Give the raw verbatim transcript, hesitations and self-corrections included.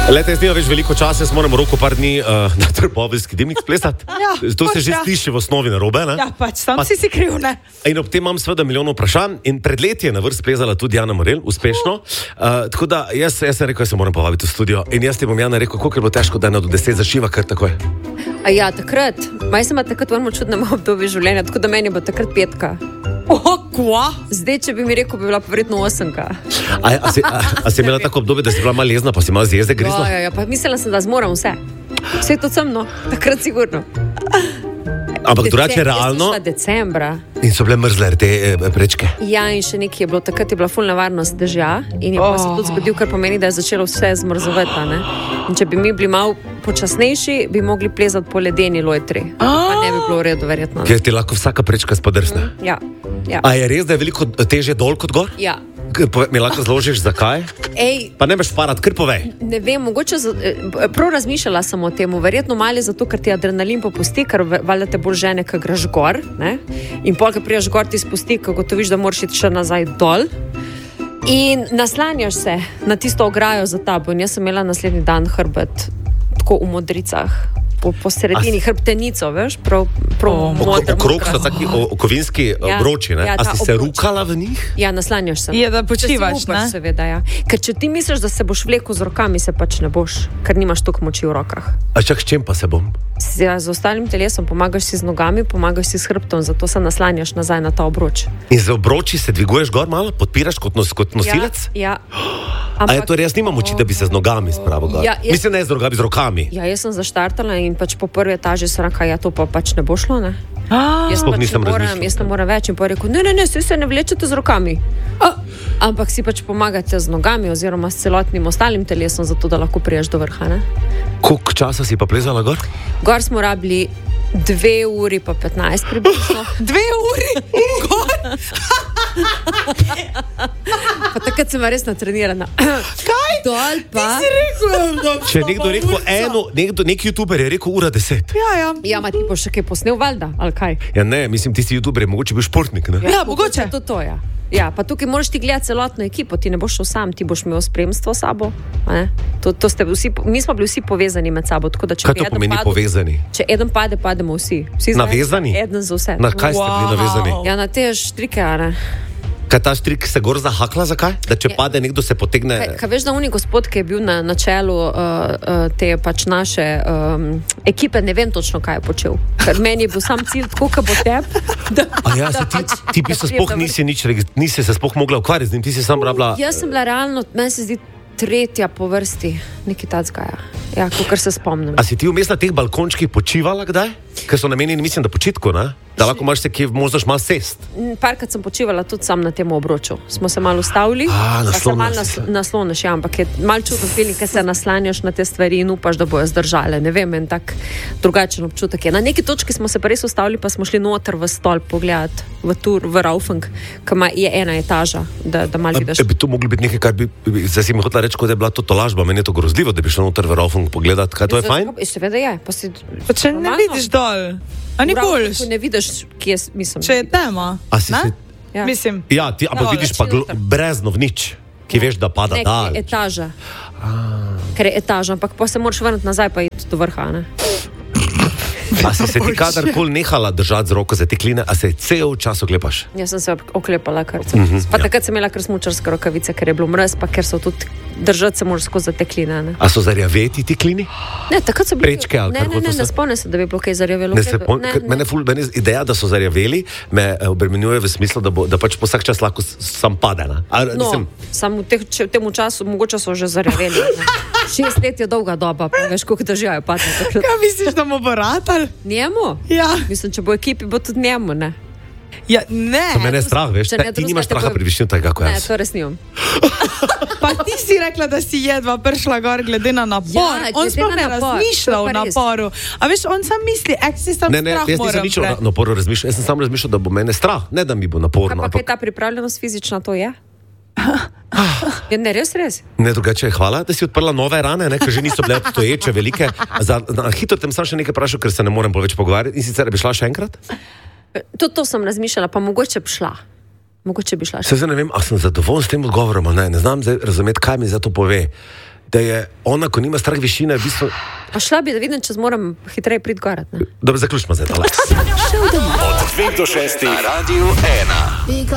Leta, jaz nimam več veliko časa, jaz moram roko par dni uh, na Trboveljski dimnik plesati. Ja, to se že ja. sliši v osnovi narobe, ne? Ja, pač, tam Pa- si si kriv, ne? In ob tem imam seveda milijon vprašanj in pred leti je na vrst plezala tudi Jana Morel, uspešno. Uh, tako da jaz, jaz sem rekel, jaz se moram povabiti v studio in jaz ti bom Jana rekel, koliko je bilo težko, da ena do deset zašiva kar takoj. A ja, takrat. Maj sem pa takrat vrmo čudnem obdobju življenja, tako da meni bo takrat petka. O, kva? Zdaj, če bi mi rekel, bi bila pa verjetno osemka. A, a, si, a, a si imela tako obdobje, da si bila malo jezna, pa si malo z jezde Ja, grizla? ja, ja, pa mislila sem, da zmoram vse. Vse to sem, no, takrat sigurno. Ampak drugače Jaz sem realno šla decembra. in so bile mrzle te eh, prečke. Ja, in še nekaj je bilo, takrat je bila full nevarnost dežja in je pa se tudi zgodil, kar pomeni, da je začelo vse zmrzovati, a ne. In če bi mi bili malo počasnejši, bi mogli plezati po ledeni lojtri. Pa ne bi bilo v redu, verjetno. Ker ti lahko vsaka prečka spodrsne. Ja, ja. A je res, da je veliko težje dol kot gor? Ja. K- pove- Mi lahko zložiš, zakaj? Ej, Pa ne veš parat, kar povej. ne vem, mogoče, za- eh, prav razmišljala sem o tem, verjetno malo je zato, ker ti adrenalin popusti, ker ve- valjda te bolj žene, ko greš gor, ne? In pol, ko priješ gor, ti spusti, ko gotoviš, da moraš iti še nazaj dol. In naslanjaš se na tisto ograjo za tabo. In jaz sem imela naslednji dan hrbet tako v modricah, po, po sredini, hrbtenico, veš, prav, prav O, modro. Okrog so taki o- okovinski Ja, obroči, ne? ja, A ta si se obroč. rukala v njih? Ja, naslanjaš se. Je, da Če si počivaš, upaš, ne? seveda, ja. Ker če ti misliš, da se boš vlekel z rokami, se pač ne boš, ker nimaš toliko moči v rokah. A čak s čem pa se bom? Z, ja, z ostalim telesom pomagaš si z nogami, pomagaš si s hrbtom, zato se naslanjaš nazaj na ta obroč. In za obroči se dviguješ gor malo, podpiraš kot, nos, kot nosilec? Ja, ja. A je to res, nima moči, da bi se z nogami spravil gor? Ja, jaz- Mislim, ne z nogami, z rokami. Ja, jaz sem zaštartala in pač po prvi etaži sem rekla, ja, to pa pač ne bo šlo, ne? A, Jaz Sploh pač nisem ne morem, razmišljal. jaz ne morem več in pa je rekel, ne, ne, ne, saj se ne vlečete z rokami. A, ampak si pač pomagate z nogami oziroma s celotnim ostalim telesom, zato da lahko priješ do vrha, ne? Koliko časa si pa plezala gor? Gor smo rabili dve uri pa petnajst približno. dve uri in gor. Pa takrat sem bila res natrenirana. Kaj? Dol pa. Če je nekdo rekel eno, nekdo, nek youtuber je rekel ura deset. Ja, ja. Ja, ma ti boš še kaj posnel, valjda, ali kaj? Ja ne, mislim, tisti youtuber je mogoče bil športnik, ne? Ja, mogoče. To, to, ja. Ja, pa tukaj moraš ti gledati celotno ekipo, ti ne boš šel sam, ti boš imel spremstvo s sabo. a ne. To, to ste vsi, mi smo bili vsi povezani med sabo, tako da če Kaj bi to eden pomeni padel- povezani? Če eden pade, pademo vsi. vsi zraven. Navezani? Eden za vse. Na kaj ste bili Wow. navezani? Ja, na te štrike, a ne. Kaj ta štrik se gor zahakla, zakaj? Da če pade, nekdo se potegne... Kaj, kaj veš, da uni gospod, ki je bil na, na čelu uh, uh, te pač naše um, ekipe, ne vem točno, kaj je počel. Ker meni je bil sam cilj, tako kot bo tep. Da, A ja, se da ti, pač- ti da bi se pride sploh do nisi nič, regi- nisi se sploh mogla ukvarjati z njim, ti si sam rabila... Jaz sem bila realno, meni se zdi tretja po vrsti, nekaj tackaja. Ja, kot se spomnim. A si ti vmes na teh balkončkih počivala kdaj? Ker so namenjeni, mislim, da počitku, ne? Da lahko imaš se kje, možeš malo sest. Parkrat sem počivala tudi sam na tem obroču. Smo se malo ustavili, A, pa se malo naslonila si nas, nasloniš, ja, ampak je malo čudno feeling, ker se naslanjaš na te stvari in upaš, da bojo zdržale. Ne vem, en tak drugačen občutek je. Na neki točki smo se pa res ustavili, pa smo šli noter v stolp pogledati, v tur, v Raufeng, ki ima- je ena etaža, da, da malo A, vidiš. bi to moglo biti nekaj, kar bi... bi zdaj si mi hotela reči, kot da je bila to tolažba, meni je to grozljivo, da bi šel noter v Raufeng pogledati, kaj to je fajn? Seveda je. Pa si, Pa če ne normalno. vidiš dol, a V nikoli. Raufengu ne vidiš, kje s- mislim. Če je tema. A si ne? se... Ja. Mislim. Ja, ti, ampak Ja, vidiš več pa ni glo, noter. brezno v nič, ki veš, da pada Ne, ker dal. je etaža. Ker je etaža, ampak pa se moraš vrniti nazaj, pa iti do vrha. Ne? A si se ti kadarkoli nehala držati z roko za te kline, a se cel čas oklepaš? Jaz sem se oklepala, kar sem. Mhm, Mm-hmm, pa ja. takrat sem imela kar smučarske rokavice, ker je bilo mraz, pa ker so tudi držati se moraš skozi tekline. Ne? A so zarjaveti ti klini? Ne, takrat so bili. Prečke ali ne, karkoli ne, to ne, ne so? spomnim se, da bi bilo kaj zarjavelo. Ne, se Kaj- pon, ne, ne, mene ne. ful, mene ideja, da so zarjaveli, me eh, obremenjuje v smislu, da, bo, da pač po vsak čas lahko s- sam pade. Ne? A, No, mislim, samo v, teh, če, v tem času, mogoče so že zarjaveli. ne. Šest let je dolga doba, pa veš, koliko držajo padne takrat. Kaj misliš, da mu bo ratal? Njemu? Ja. Mislim, če bo ekipi, bo tudi njemu, ne? Ja, ne. to mene je strah, veš, če te, ne ti drugega, nimaš te straha bo- pred višino tega, kot Ne, jaz. to res nimam. Pa ti si rekla, da si jedva prišla gor glede na napor. Ja, On glede sploh na ne napor, razmišlja to o pa res. naporu. A veš, on sam misli, ek si sam Ne, ne, strah jaz nisem moram nič pre. na naporu razmišljal, jaz sem samo razmišljal, da bo mene strah, ne da mi bo Kaj naporno. pa kaj Ampak, ta pripravljenost fizična to je? Ja, ne, res, res. ne, drugače, hvala, da si odprla nove rane, ne, ker že niso bile obstoječe, velike. Za, na hitro tem sam še nekaj vprašal, ker se ne morem bolj več pogovarjati. In sicer bi šla še enkrat? Tudi to sem razmišljala, pa mogoče bi šla. Mogoče bi šla še. Se zdaj ne vem, ali sem zadovoljen s tem odgovorom ali ne. Ne znam zdaj razumeti, kaj mi za to pove. da je ona, ko nima strah višine, v bistvu... Pa šla bi, da vidim, če zmorem hitreje priti gorat. Dobro, zaključimo zdaj. Od dveh do šestih na Radiu ena.